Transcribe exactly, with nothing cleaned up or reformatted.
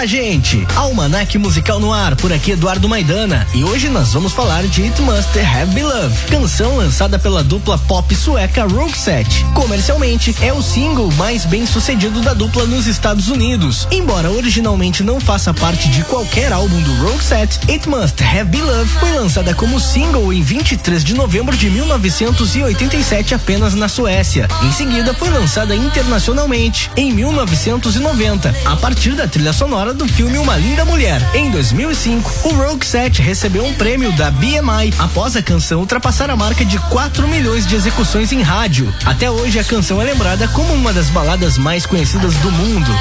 Olá, gente! Almanac Musical no ar, por aqui Eduardo Maidana. E hoje nós vamos falar de It Must Have Been Love, canção lançada pela dupla pop sueca Roxette. Comercialmente, é o single mais bem sucedido da dupla nos Estados Unidos. Embora originalmente não faça parte de qualquer álbum do Roxette, It Must Have Been Love foi lançada como single em vinte e três de novembro de mil novecentos e oitenta e sete apenas na Suécia. Em seguida, foi lançada internacionalmente em mil novecentos e noventa, a partir da trilha sonora do filme Uma Linda Mulher. Em dois mil e cinco, o Roxette recebeu um prêmio da B M I após a canção ultrapassar a marca de quatro milhões de execuções em rádio. Até hoje, a canção é lembrada como uma das baladas mais conhecidas do mundo.